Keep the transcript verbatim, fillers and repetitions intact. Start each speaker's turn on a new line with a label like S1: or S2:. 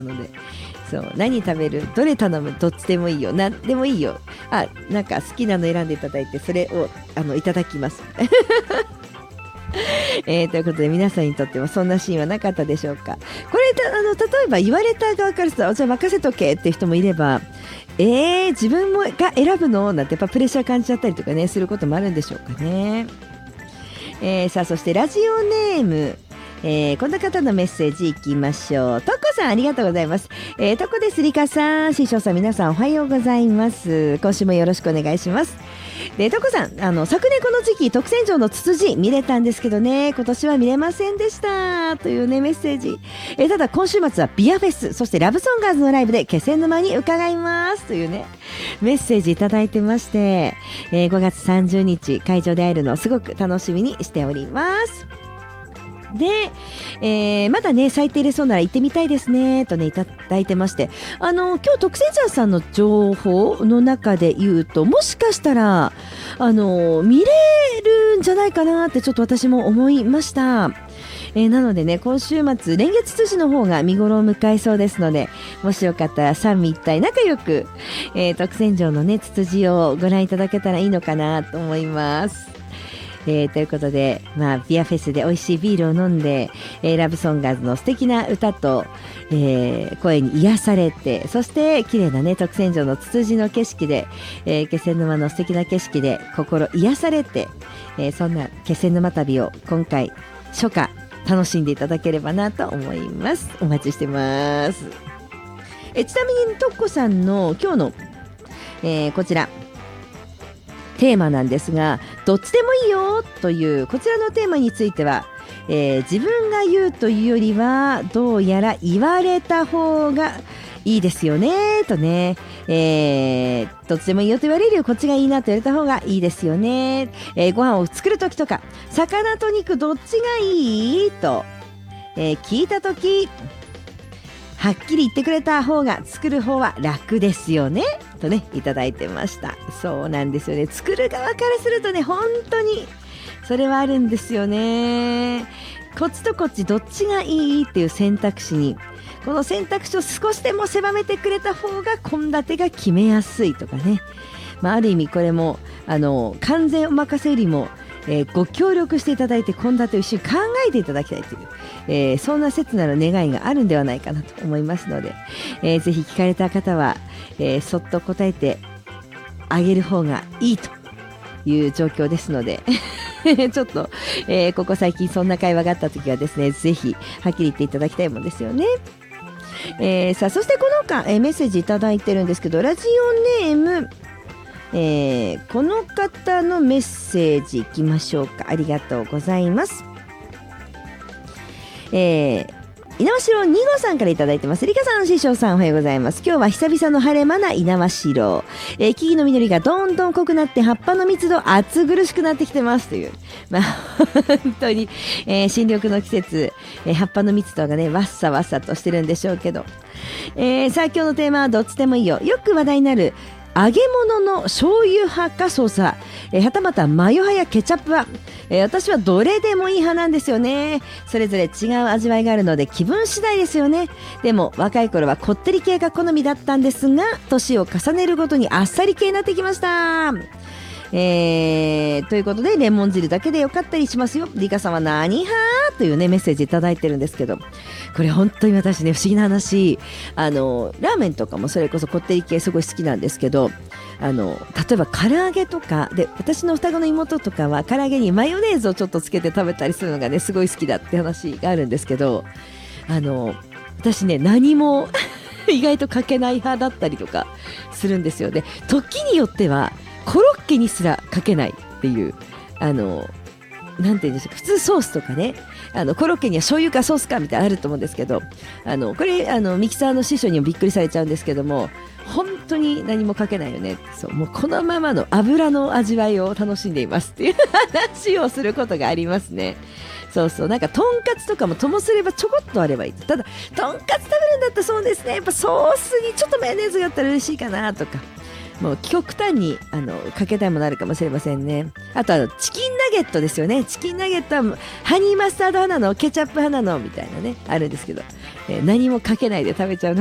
S1: ので、そう何食べる、どれ頼む、どっちでもいいよ、なんでもいいよ、あ、なんか好きなの選んでいただいて、それをあのいただきますえー、ということで、皆さんにとってもそんなシーンはなかったでしょうか。これあの例えば言われた側からすると、じゃあ任せとけっていう人もいれば、えー、自分もが選ぶのなんてやっぱプレッシャー感じちゃったりとかね、することもあるんでしょうかね。えー、さあ、そしてラジオネーム、えー、こんな方のメッセージいきましょう。とこさん、ありがとうございます。えー、とこです。りかさん、師匠さん、皆さんおはようございます。今週もよろしくお願いします。で、とこさん、あの昨年この時期特選城のツツジ見れたんですけどね、今年は見れませんでしたというねメッセージ。えー、ただ今週末はビアフェス、そしてラブソンガーズのライブで気仙沼に伺いますというねメッセージいただいてまして、えー、ごがつさんじゅうにち会場で会えるのをすごく楽しみにしております。で、えー、まだね咲いていれそうなら行ってみたいですねとねいただいてまして、あの今日特選者さんの情報の中で言うと、もしかしたらあの見れるんじゃないかなってちょっと私も思いました。えー、なのでね、今週末レンゲツツジの方が見頃を迎えそうですので、もしよかったら三位一体仲良く、えー、特選城のねツツジをご覧いただけたらいいのかなと思います。えー、ということで、まあ、ビアフェスで美味しいビールを飲んで、えー、ラブソンガーズの素敵な歌と、えー、声に癒されて、そして綺麗なね特選城のツツジの景色で、えー、気仙沼の素敵な景色で心癒されて、えー、そんな気仙沼旅を今回初夏楽しんでいただければなと思います。お待ちしてます。えちなみにとっこさんの今日の、えー、こちらテーマなんですが、どっちでもいいよというこちらのテーマについては、えー、自分が言うというよりはどうやら言われた方がいいですよねとね、えー、どっちでもいいよと言われるよ、こっちがいいなと言われた方がいいですよね、えー、ご飯を作るときとか魚と肉どっちがいいと、えー、聞いたときはっきり言ってくれた方が作る方は楽ですよねとねいただいてました。そうなんですよね、作る側からするとね本当にそれはあるんですよね。こっちとこっちどっちがいいっていう選択肢に、この選択肢を少しでも狭めてくれた方が献立が決めやすいとかね、まあ、ある意味これもあの完全お任せよりも、えー、ご協力していただいて献立を一緒に考えていただきたいという、えー、そんな切なる願いがあるんではないかなと思いますので、えー、ぜひ聞かれた方は、えー、そっと答えてあげる方がいいという状況ですのでちょっと、えー、ここ最近そんな会話があった時はですね、ぜひはっきり言っていただきたいもんですよね。えー、さあそしてこの他、えー、メッセージいただいてるんですけど、ラジオネーム、えー、この方のメッセージいきましょうか。ありがとうございます。えー猪苗代に号さんからいただいてます。りかさん、師匠さん、おはようございます。今日は久々の晴れ間な猪苗代、えー、木々の緑がどんどん濃くなって葉っぱの密度暑苦しくなってきてますという、まあ本当に、えー、新緑の季節、えー、葉っぱの密度がねわっさわっさとしてるんでしょうけど、えー、さあ今日のテーマはどっちでもいいよ。よく話題になる揚げ物の醤油派かソース派、えー、はたまたマヨ派やケチャップ派、えー、私はどれでもいい派なんですよね。それぞれ違う味わいがあるので気分次第ですよね。でも若い頃はこってり系が好みだったんですが、年を重ねるごとにあっさり系になってきました。えー、ということでレモン汁だけでよかったりしますよ。リカさんは何派というねメッセージいただいてるんですけど、これ本当に私ね不思議な話、あのラーメンとかもそれこそこってり系すごい好きなんですけど、あの例えば唐揚げとかで、私の双子の妹とかは唐揚げにマヨネーズをちょっとつけて食べたりするのがねすごい好きだって話があるんですけど、あの私ね何も意外とかけない派だったりとかするんですよね。時によってはコロッケにすらかけないっていう、あのなんていうんですか、普通ソースとかね、あのコロッケには醤油かソースかみたいなのあると思うんですけど、あのこれあのミキサーの師匠にもびっくりされちゃうんですけども、本当に何もかけないよね、そうもうこのままの油の味わいを楽しんでいますっていう話をすることがありますね。そうそう、なんかとんかつとかもともすればちょこっとあればいい。ただとんかつ食べるんだったらそうですね、やっぱソースにちょっとマヨネーズがあったら嬉しいかなとか、もう極端にあのかけたいものあるかもしれませんね。あとあのチキンナゲットですよね。チキンナゲットはハニーマスタード派なの、ケチャップ派なのみたいなねあるんですけど、 えー何もかけないで食べちゃうの